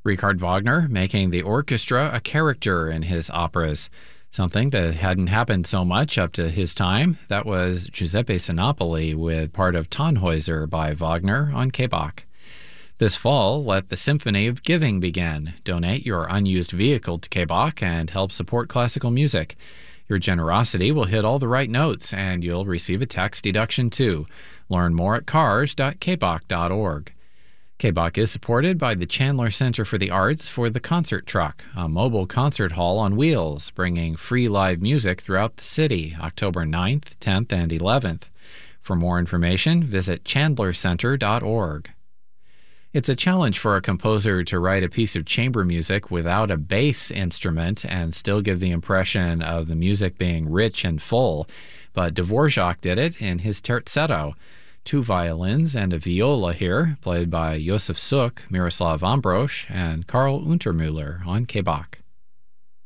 Richard Wagner making the orchestra a character in his operas, something that hadn't happened so much up to his time. That was Giuseppe Sinopoli with part of Tannhäuser by Wagner on K-Bach. This fall, let the Symphony of Giving begin. Donate your unused vehicle to K-Bach and help support classical music. Your generosity will hit all the right notes, and you'll receive a tax deduction too. Learn more at cars.kbach.org. K-Bach is supported by the Chandler Center for the Arts for the Concert Truck, a mobile concert hall on wheels, bringing free live music throughout the city, October 9th, 10th, and 11th. For more information, visit chandlercenter.org. It's a challenge for a composer to write a piece of chamber music without a bass instrument and still give the impression of the music being rich and full, but Dvorak did it in his terzetto. 2 violins and a viola here, played by Josef Suk, Miroslav Ambrosch, and Karl Untermüller on K-Bach.